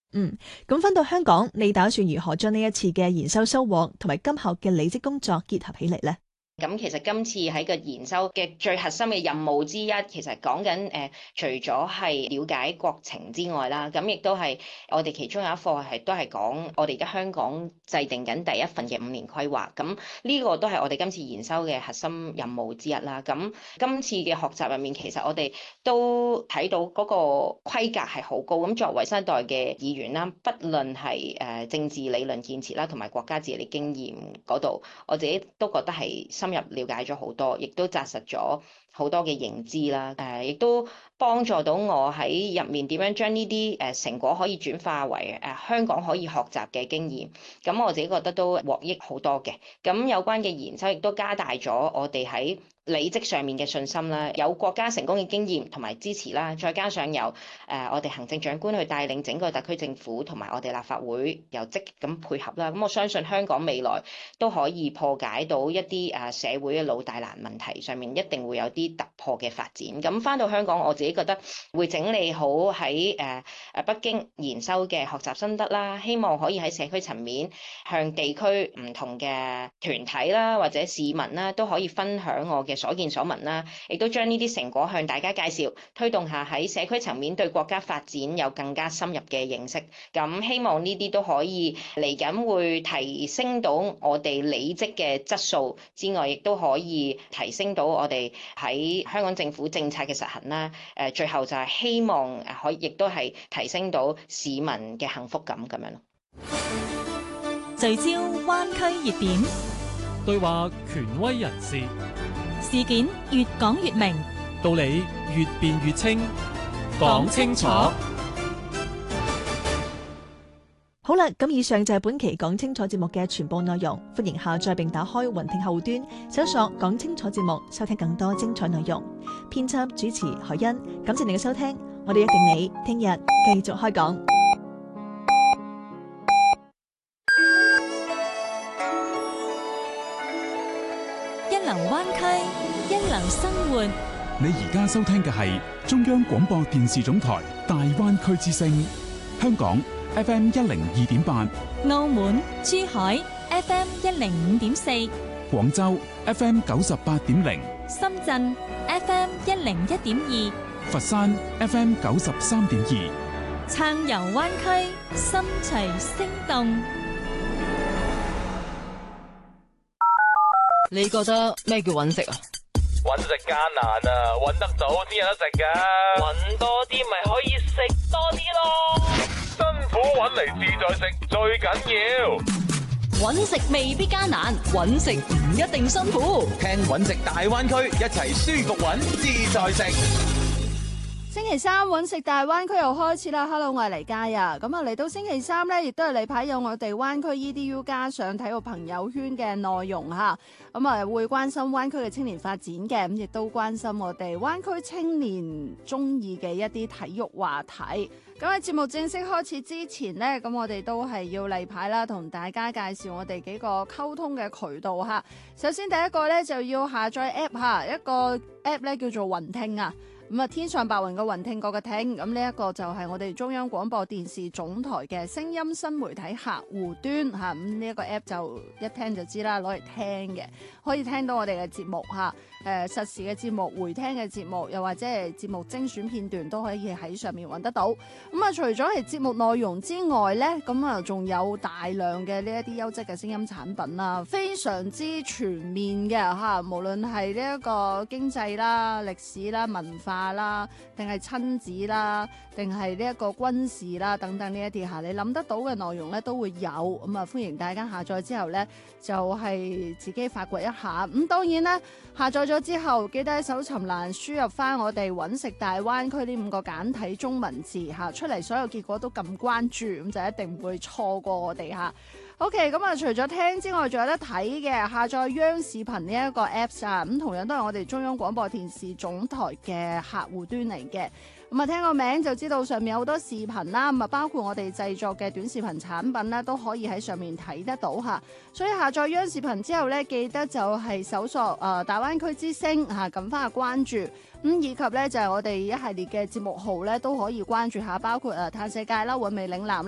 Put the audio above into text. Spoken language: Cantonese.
咁返到香港，你打算如何將呢一次嘅研修收穫同埋今後嘅履職工作結合起嚟呢？ 咁其實今次喺個研修嘅最核心嘅任務之一，其實講緊除咗係了解國情之外啦，咁亦都係我哋其中有一課係都係講我哋而家香港制定緊第一份嘅5年規劃，咁呢個都係我哋今次研修嘅核心任務之一啦。咁今次嘅學習入面，其實我哋都睇到嗰個規格係好高。咁作為新一代嘅議員啦，不論係政治理論建設啦，同埋國家治理經驗嗰度，我自己都覺得係深入了解咗好多，亦都紮實咗好多嘅認知啦。亦都幫助到我喺入面點樣將呢啲成果可以轉化為香港可以學習嘅經驗。咁我自己覺得都獲益好多嘅。咁有關嘅研修亦都加大咗我哋喺履職上面嘅信心啦，有國家成功嘅經驗同埋支持啦，再加上有我哋行政長官去帶領整個特區政府同埋我哋立法會又積極咁配合啦，咁我相信香港未來都可以破解到一啲社會嘅老大難問題上面，一定會有啲突破嘅發展。咁返到香港，我自己覺得會整理好喺北京研修嘅學習心得啦，希望可以喺社區層面向地區唔同嘅團體啦或者市民啦都可以分享我嘅所見所聞啦，亦都將呢啲成果向大家介紹，推動下喺社區層面對國家發展有更加深入嘅認識。咁希望呢啲都可以嚟緊會提升到我哋履職嘅質素之外，亦都可以提升到我哋喺香港政府政策嘅實行啦。最後就係希望可以亦都係提升到市民嘅幸福感咁樣咯。 聚焦灣區熱點， 對話權威人士， 事件越講越明， 道理越辯越清，講清楚。 好啦，咁以上就係本期講清楚節目嘅全部內容。歡迎下載並打開雲聽後端，搜索講清楚節目，收聽更多精彩內容。編輯主持海欣，感謝你嘅收聽，我哋約定你聽日繼續開講。 一流灣區，一流生活。 你而家收聽嘅係中央廣播電視總台大灣區之聲，香港 FM 102.8， 澳門、珠海 FM 105.4， 廣州 FM 98.0， 深圳 FM 101.2， 佛山 FM 93.2， 暢遊灣區，心隨聲動。 你覺得咩叫揾食啊？ 揾食艱難啊，揾得早先有得食噶。揾多啲咪可以食多啲咯。辛苦揾嚟自在食最緊要。 揾食未必艱難，揾食唔一定辛苦。 聽揾食大灣區，一齊舒服揾自在食。 星期三揾食大灣區又開始啦 ！Hello， 我係黎嘉啊！咁啊嚟到星期三呢，亦都係例牌有我哋灣區 EDU 加上體育朋友圈嘅內容嚇。咁啊會關心灣區嘅青年發展嘅，咁亦都關心我哋灣區青年中意嘅一啲體育話題。咁喺節目正式開始之前呢，咁我哋都係要例牌啦，同大家介紹我哋幾個溝通嘅渠道嚇。首先第一個呢，就要下載 app 嚇，一個 app 咧叫做雲聽啊。咁啊，天上白雲嘅雲聽過嘅聽，咁呢一個就係我哋中央廣播電視總台嘅聲音新媒體客戶端嚇，咁呢一個 app 就一聽就知啦，攞嚟聽嘅，可以聽到我哋嘅節目嚇，實時嘅節目、回聽嘅節目，又或者係節目精選片段都可以喺上面揾得到。咁啊，除咗係節目內容之外呢，咁啊仲有大量嘅呢一啲優質嘅聲音產品啦，非常之全面嘅嚇，無論係呢一個經濟啦、歷史啦、文化啦，定係親子啦，定係呢一個軍事啦等等呢一啲嚇，你諗得到嘅內容咧都會有，咁啊歡迎大家下載之後咧就係自己發掘一下。咁當然咧下載咗之後，記得喺搜尋欄輸入翻我哋揾食大灣區呢5個簡體中文字嚇，出嚟所有結果都撳關注，咁就一定唔會錯過我哋嚇。OK， 咁啊，除咗聽之外，仲有得睇嘅，下載央視頻呢一個 Apps 啊，咁同樣都係我哋中央廣播電視總台嘅客戶端嚟嘅。咁啊，聽個名就知道上面有好多視頻啦，咁啊，包括我哋製作嘅短視頻產品啦，都可以喺上面睇得到嚇。所以下載央視頻之後咧，記得就係搜索大灣區之聲嚇，撳翻個關注。以及咧就係我哋一系列嘅節目號咧都可以關注下，包括嘆世界啦、韻味嶺南啦。